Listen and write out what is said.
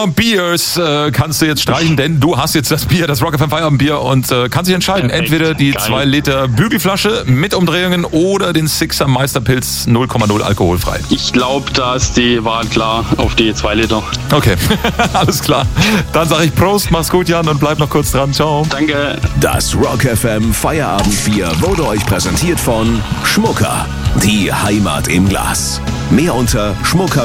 Your Beers kannst du jetzt streichen, denn du hast jetzt das Bier, das Rock FM Feierabendbier und kannst dich entscheiden. Perfekt. Entweder die Geil. 2 Liter Bügelflasche mit Umdrehungen oder den Sixer Meisterpilz 0,0 alkoholfrei. Ich glaube, da ist die Wahl klar auf die 2 Liter. Okay, alles klar. Dann sage ich Prost, mach's gut, Jan, und bleib noch kurz dran. Ciao. Danke. Das Rock FM Feierabendbier wurde euch präsentiert von Schmucker. Die Heimat im Glas. Mehr unter Schmucker